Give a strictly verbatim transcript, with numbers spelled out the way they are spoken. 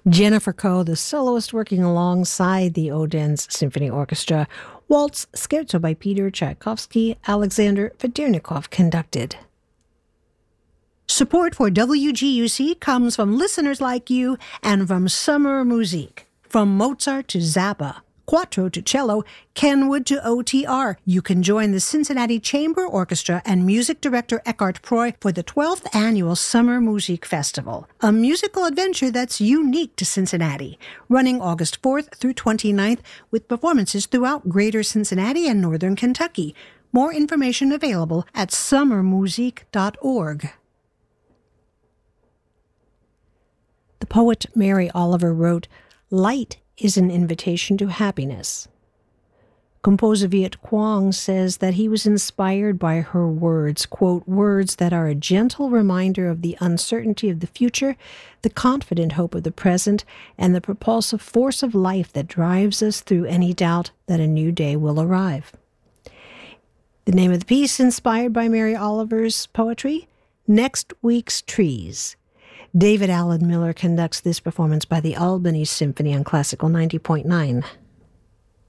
Jennifer Koh, the soloist working alongside the Odense Symphony Orchestra. Waltz Scherzo by Peter Tchaikovsky, Alexander Vedernikov conducted. Support for W G U C comes from listeners like you and from Summer Musique. From Mozart to Zappa, Quattro to cello, Kenwood to O T R. You can join the Cincinnati Chamber Orchestra and music director Eckhart Proy for the twelfth Annual Summer Musique Festival, a musical adventure that's unique to Cincinnati, running August fourth through twenty-ninth with performances throughout Greater Cincinnati and Northern Kentucky. More information available at summer musique dot org. The poet Mary Oliver wrote, "Light is an invitation to happiness." Composer Viet Quang says that he was inspired by her words, quote, words that are a gentle reminder of the uncertainty of the future, the confident hope of the present, and the propulsive force of life that drives us through any doubt that a new day will arrive. The name of the piece inspired by Mary Oliver's poetry, Next Week's Trees. David Allen Miller conducts this performance by the Albany Symphony on Classical ninety point nine.